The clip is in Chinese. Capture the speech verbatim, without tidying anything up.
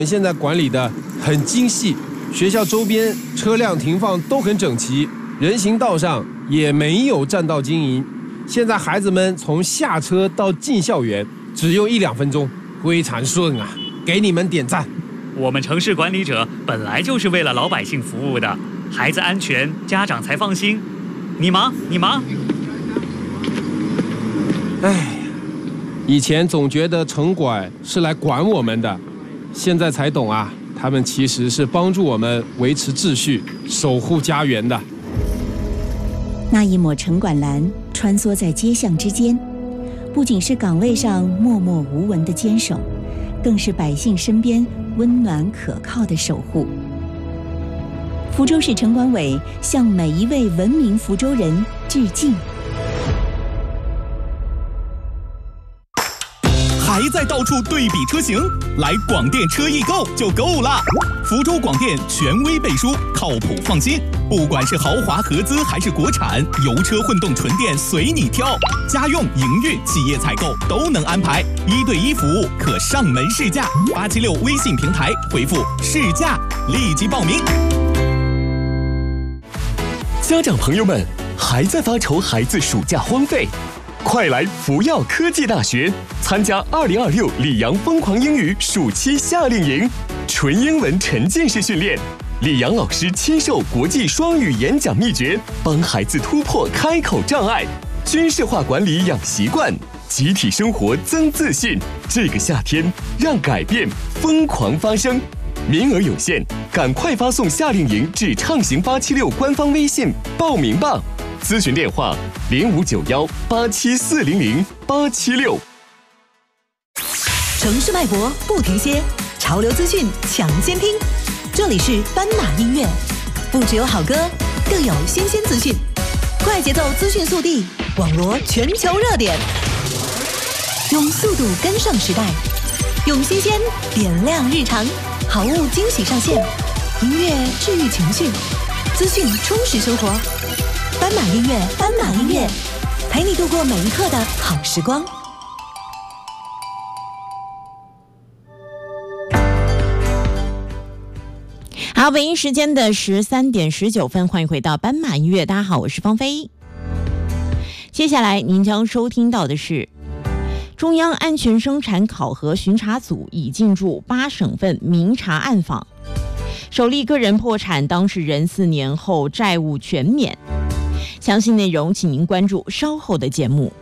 现在管理的很精细，学校周边车辆停放都很整齐，人行道上也没有占道经营。现在孩子们从下车到进校园只用一两分钟，非常顺啊，给你们点赞。 我们城市管理者本来就是为了老百姓服务的，孩子安全，家长才放心。你忙，你忙。 哎，以前总觉得城管是来管我们的，现在才懂啊，他们其实是帮助我们维持秩序、守护家园的。 那一抹城管蓝穿梭在街巷之间，不仅是岗位上默默无闻的坚守，更是百姓身边温暖可靠的守护。福州市城管委向每一位文明福州人致敬。 还在到处对比车型？来广电车易购就够了。福州广电权威背书，靠谱放心。不管是豪华合资还是国产，油车混动纯电随你挑。家用、营运、企业采购都能安排，一对一服务，可上门试驾。八七六微信平台回复试驾，立即报名。 家长朋友们，还在发愁孩子暑假荒废？快来福耀科技大学参加二零二六里昂疯狂英语暑期夏令营，纯英文沉浸式训练，里昂老师亲授国际双语演讲秘诀，帮孩子突破开口障碍，军事化管理养习惯，集体生活增自信。这个夏天，让改变疯狂发生。名额有限，赶快发送夏令营至畅行八七六官方微信报名吧。咨询电话零五九幺八七四零零八七六。 城市脉搏不停歇，潮流资讯抢先听。这里是斑马音乐，不只有好歌，更有新鲜资讯，快节奏资讯速递，网罗全球热点，用速度跟上时代，用新鲜点亮日常，好物惊喜上线，音乐治愈情绪，资讯充实生活。斑马音乐，斑马音乐，陪你度过每一刻的好时光。 好，北京时间的十三点十九分，欢迎回到斑马音乐。大家好，我是芳菲。接下来您将收听到的是中央安全生产考核巡查组已进驻八省份明察暗访，首例个人破产当事人四年后债务全免。详细内容请您关注稍后的节目。